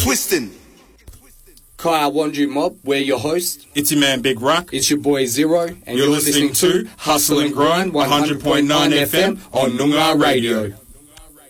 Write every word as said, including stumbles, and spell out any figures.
twisting. Kaya Wanju Mob, we're your host. It's your man Big Rock. It's your boy Zero. And you're, you're listening, listening to Hustle and Grind one hundred point nine F M on Noongar Radio.